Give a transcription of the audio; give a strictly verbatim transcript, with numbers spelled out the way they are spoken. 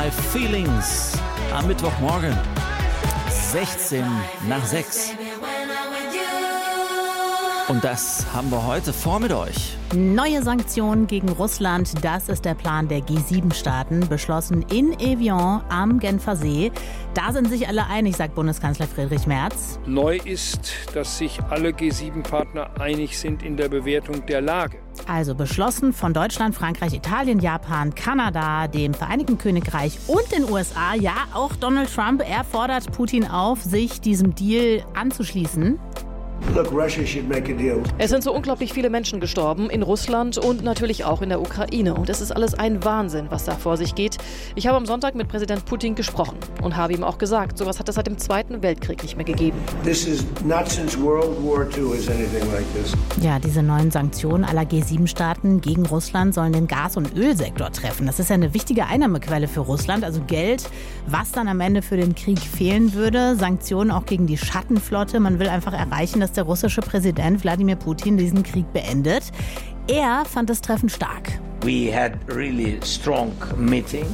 My Feelings am Mittwochmorgen, sechzehn nach sechs. Und das haben wir heute vor mit euch. Neue Sanktionen gegen Russland, das ist der Plan der G sieben Staaten, beschlossen in Evian am Genfer See. Da sind sich alle einig, sagt Bundeskanzler Friedrich Merz. Neu ist, dass sich alle G sieben Partner einig sind in der Bewertung der Lage. Also beschlossen von Deutschland, Frankreich, Italien, Japan, Kanada, dem Vereinigten Königreich und den U S A. Ja, auch Donald Trump, er fordert Putin auf, sich diesem Deal anzuschließen. Look, Russia should make a deal. Es sind so unglaublich viele Menschen gestorben in Russland und natürlich auch in der Ukraine. Und es ist alles ein Wahnsinn, was da vor sich geht. Ich habe am Sonntag mit Präsident Putin gesprochen und habe ihm auch gesagt, sowas hat es seit dem Zweiten Weltkrieg nicht mehr gegeben. This is not since World War Two is anything like this. Ja, diese neuen Sanktionen aller G sieben Staaten gegen Russland sollen den Gas- und Ölsektor treffen. Das ist ja eine wichtige Einnahmequelle für Russland, also Geld, was dann am Ende für den Krieg fehlen würde. Sanktionen auch gegen die Schattenflotte. Man will einfach erreichen, dass der russische Präsident Wladimir Putin diesen Krieg beendet. Er fand das Treffen stark. We had really strong meeting.